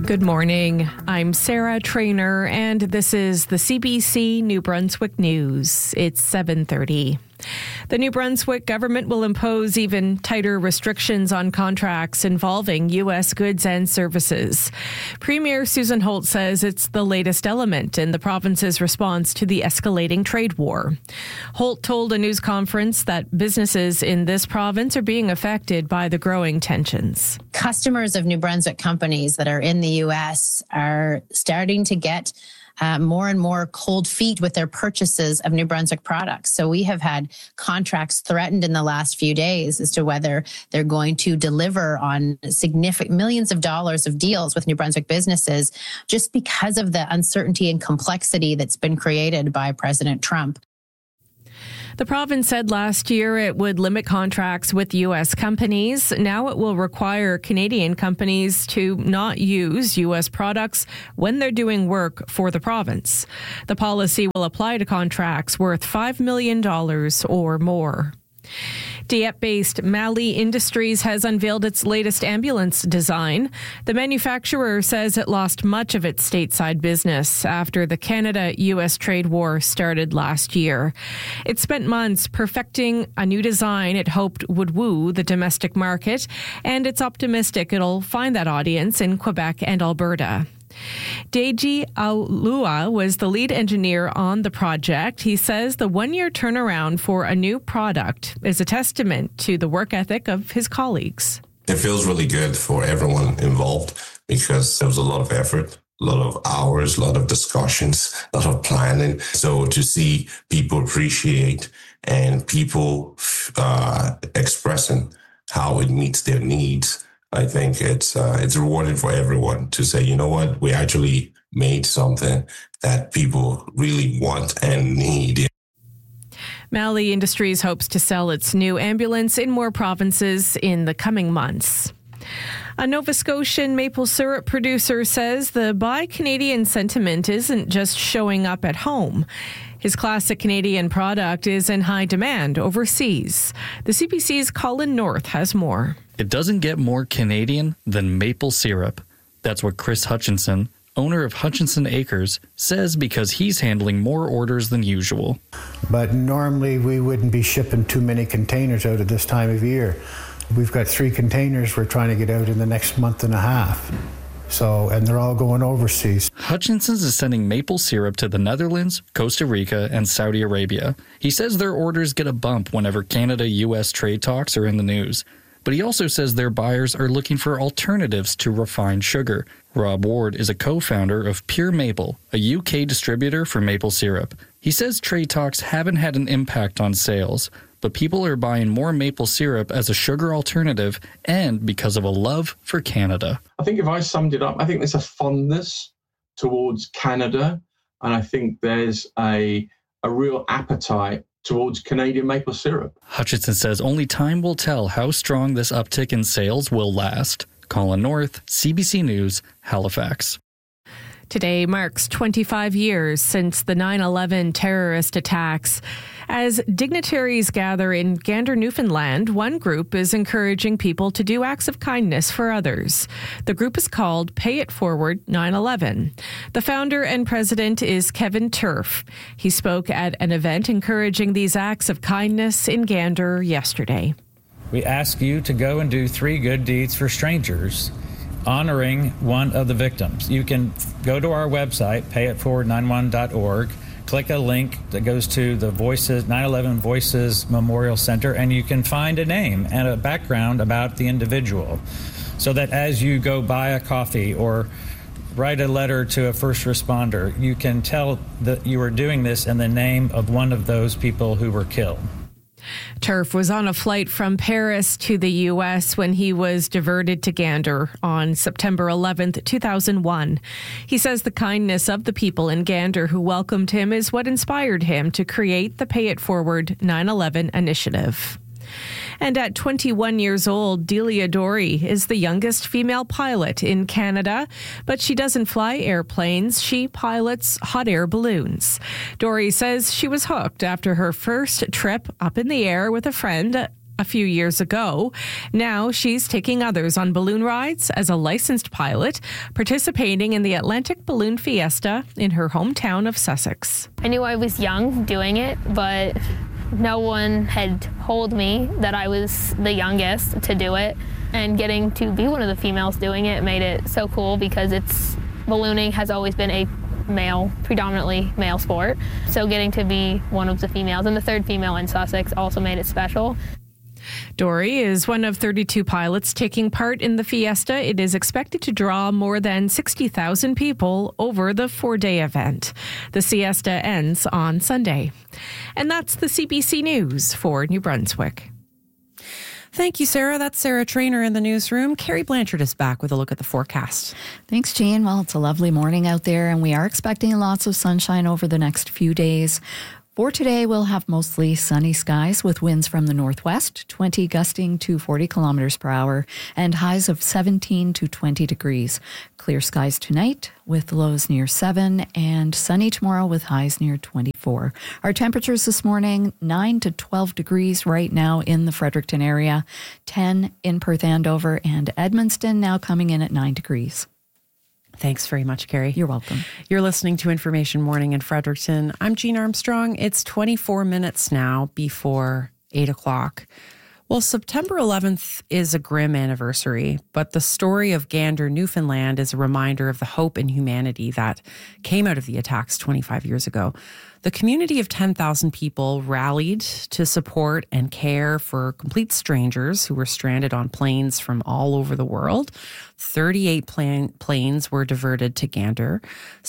Good morning. I'm Sarah Trainer, and this is the CBC New Brunswick News. It's 7:30. The New Brunswick government will impose even tighter restrictions on contracts involving U.S. goods and services. Premier Susan Holt says it's the latest element in the province's response to the escalating trade war. Holt told a news conference that businesses in this province are being affected by the growing tensions. Customers of New Brunswick companies that are in the U.S. are starting to get more and more cold feet with their purchases of New Brunswick products. So we have had contracts threatened in the last few days as to whether they're going to deliver on significant millions of dollars of deals with New Brunswick businesses just because of the uncertainty and complexity that's been created by President Trump. The province said last year it would limit contracts with U.S. companies. Now it will require Canadian companies to not use U.S. products when they're doing work for the province. The policy will apply to contracts worth $5 million or more. Dieppe-based Mali Industries has unveiled its latest ambulance design. The manufacturer says it lost much of its stateside business after the Canada-U.S. trade war started last year. It spent months perfecting a new design it hoped would woo the domestic market, and it's optimistic it'll find that audience in Quebec and Alberta. Deji Aulua was the lead engineer on the project. He says the one-year turnaround for a new product is a testament to the work ethic of his colleagues. It feels really good for everyone involved because there was a lot of effort, a lot of hours, a lot of discussions, a lot of planning. So to see people appreciate and people expressing how it meets their needs, I think it's rewarding for everyone to say, you know what, we actually made something that people really want and need. Mali Industries hopes to sell its new ambulance in more provinces in the coming months. A Nova Scotian maple syrup producer says the Buy Canadian sentiment isn't just showing up at home. His classic Canadian product is in high demand overseas. The CBC's Colin North has more. It doesn't get more Canadian than maple syrup. That's what Chris Hutchinson, owner of Hutchinson Acres, says because he's handling more orders than usual. But normally we wouldn't be shipping too many containers out at this time of year. We've got 3 containers we're trying to get out in the next month and a half. And they're all going overseas. Hutchinson's is sending maple syrup to the Netherlands, Costa Rica, and Saudi Arabia. He says their orders get a bump whenever Canada-U.S. trade talks are in the news. But he also says their buyers are looking for alternatives to refined sugar. Rob Ward is a co-founder of Pure Maple, a UK distributor for maple syrup. He says trade talks haven't had an impact on sales, but people are buying more maple syrup as a sugar alternative and because of a love for Canada. I think if I summed it up, I think there's a fondness towards Canada, and I think there's a real appetite towards Canadian maple syrup. Hutchinson says only time will tell how strong this uptick in sales will last. Colin North, CBC News, Halifax. Today marks 25 years since the 9/11 terrorist attacks. As dignitaries gather in Gander, Newfoundland, one group is encouraging people to do acts of kindness for others. The group is called Pay It Forward 9/11. The founder and president is Kevin Turf. He spoke at an event encouraging these acts of kindness in Gander yesterday. We ask you to go and do 3 good deeds for strangers, honoring one of the victims. You can go to our website, payitforward91.org, click a link that goes to the 9/11 Voices Memorial Center, and you can find a name and a background about the individual, so that as you go buy a coffee or write a letter to a first responder, you can tell that you are doing this in the name of one of those people who were killed. Turf was on a flight from Paris to the U.S. when he was diverted to Gander on September 11th, 2001. He says the kindness of the people in Gander who welcomed him is what inspired him to create the Pay It Forward 9/11 initiative. And at 21 years old, Delia Dory is the youngest female pilot in Canada, but she doesn't fly airplanes. She pilots hot air balloons. Dory says she was hooked after her first trip up in the air with a friend a few years ago. Now she's taking others on balloon rides as a licensed pilot, participating in the Atlantic Balloon Fiesta in her hometown of Sussex. I knew I was young doing it, but no one had told me that I was the youngest to do it. And getting to be one of the females doing it made it so cool because ballooning has always been a predominantly male sport. So getting to be one of the females and the third female in Sussex also made it special. Dory is one of 32 pilots taking part in the Fiesta. It is expected to draw more than 60,000 people over the 4-day event. The Siesta ends on Sunday. And that's the CBC News for New Brunswick. Thank you, Sarah. That's Sarah Trainer in the newsroom. Carrie Blanchard is back with a look at the forecast. Thanks, Jean. Well, it's a lovely morning out there, and we are expecting lots of sunshine over the next few days. For today, we'll have mostly sunny skies with winds from the northwest, 20 gusting to 40 kilometers per hour, and highs of 17 to 20 degrees. Clear skies tonight with lows near 7, and sunny tomorrow with highs near 24. Our temperatures this morning, 9 to 12 degrees right now in the Fredericton area, 10 in Perth Andover, and Edmundston now coming in at 9 degrees. Thanks very much, Carrie. You're welcome. You're listening to Information Morning in Fredericton. I'm Jean Armstrong. It's 24 minutes now before 8 o'clock. Well, September 11th is a grim anniversary, but the story of Gander, Newfoundland is a reminder of the hope and humanity that came out of the attacks 25 years ago. The community of 10,000 people rallied to support and care for complete strangers who were stranded on planes from all over the world. 38 planes were diverted to Gander.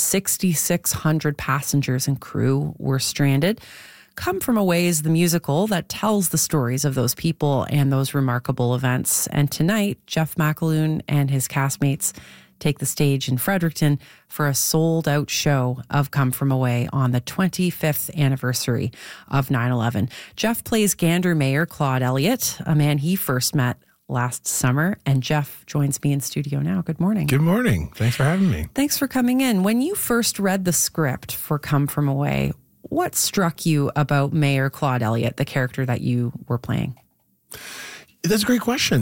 6,600 passengers and crew were stranded. Come From Away is the musical that tells the stories of those people and those remarkable events. And tonight, Jeff McAloon and his castmates take the stage in Fredericton for a sold-out show of Come From Away on the 25th anniversary of 9/11. Jeff plays Gander Mayor Claude Elliott, a man he first met last summer, and Jeff joins me in studio now. Good morning. Good morning. Thanks for having me. Thanks for coming in. When you first read the script for Come From Away, what struck you about Mayor Claude Elliott, the character that you were playing? That's a great question.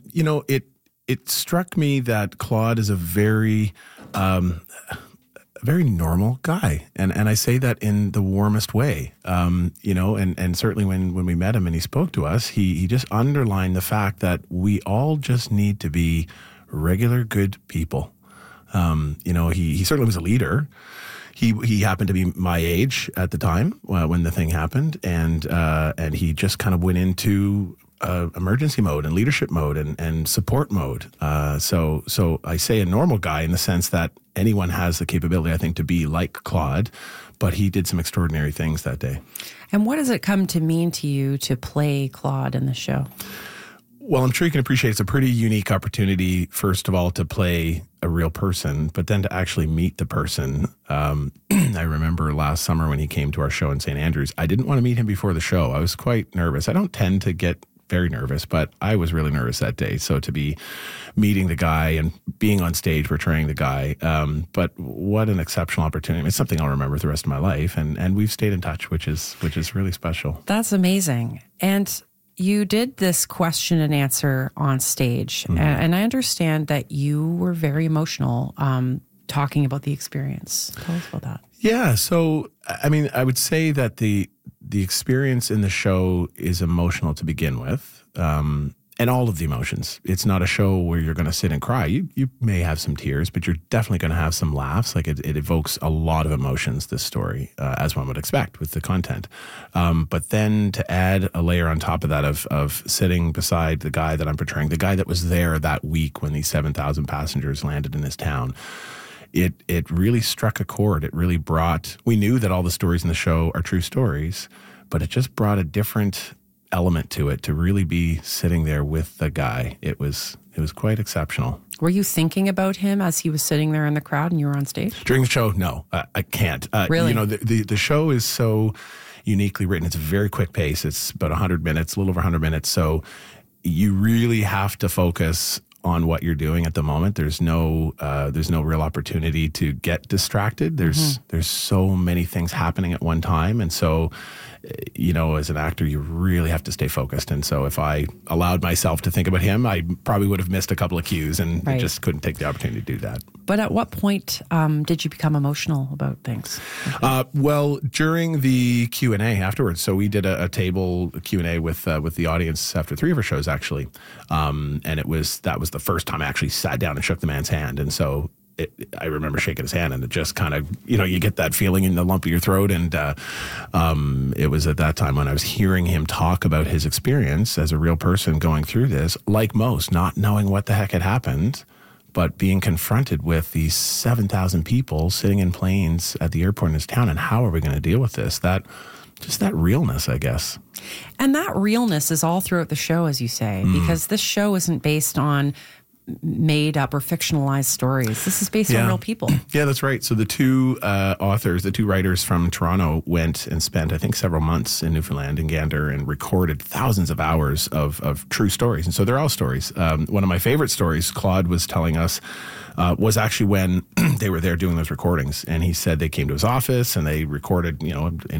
It struck me that Claude is a very normal guy. And I say that in the warmest way, and certainly when we met him and he spoke to us, he just underlined the fact that we all just need to be regular, good people. He certainly was a leader. He happened to be my age at the time when the thing happened, and he just kind of went into emergency mode and leadership mode and support mode. So I say a normal guy in the sense that anyone has the capability, I think, to be like Claude, but he did some extraordinary things that day. And what does it come to mean to you to play Claude in the show? Well, I'm sure you can appreciate it's a pretty unique opportunity, first of all, to play a real person, but then to actually meet the person. I remember last summer when he came to our show in St. Andrews, I didn't want to meet him before the show. I was quite nervous. I don't tend to get very nervous, but I was really nervous that day. So to be meeting the guy and being on stage portraying the guy, but what an exceptional opportunity. It's something I'll remember the rest of my life. And we've stayed in touch, which is really special. That's amazing. And you did this question and answer on stage, mm-hmm. and I understand that you were very emotional talking about the experience. Tell us about that. Yeah, so, I mean, I would say that the experience in the show is emotional to begin with, and all of the emotions. It's not a show where you're going to sit and cry. You may have some tears, but you're definitely going to have some laughs. Like it evokes a lot of emotions, this story, as one would expect with the content. But then to add a layer on top of that of sitting beside the guy that I'm portraying, the guy that was there that week when these 7,000 passengers landed in his town, it really struck a chord. It really brought, we knew that all the stories in the show are true stories, but it just brought a different element to it, to really be sitting there with the guy. It was quite exceptional. Were you thinking about him as he was sitting there in the crowd and you were on stage? During the show, no, I can't. Really? The show is so uniquely written. It's a very quick pace. It's about 100 minutes, a little over 100 minutes. So you really have to focus on what you're doing at the moment. There's no real opportunity to get distracted. There's so many things happening at one time. And so, as an actor, you really have to stay focused. And so if I allowed myself to think about him, I probably would have missed a couple of cues and just couldn't take the opportunity to do that. But at what point did you become emotional about things? Well, during the Q&A afterwards. So we did a table Q&A with the audience after 3 of our shows, actually. And that was the first time I actually sat down and shook the man's hand. And so I remember shaking his hand, and it just kind of, you get that feeling in the lump of your throat. And it was at that time when I was hearing him talk about his experience as a real person going through this, like most, not knowing what the heck had happened, but being confronted with these 7,000 people sitting in planes at the airport in his town. And how are we going to deal with this? That realness, I guess. And that realness is all throughout the show, as you say, because this show isn't based on made up or fictionalized stories. This is based on real people. Yeah, that's right. So the 2 writers from Toronto went and spent, I think, several months in Newfoundland and Gander and recorded thousands of hours of true stories. And so they're all stories. One of my favorite stories, Claude was telling us, was actually when they were there doing those recordings. And he said they came to his office and they recorded, in